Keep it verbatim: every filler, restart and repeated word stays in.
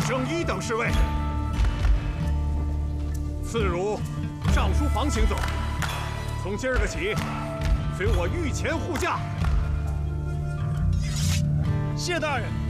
升一等侍卫。次如尚书房请走。从今儿个起，随我御前护驾。 谢大人。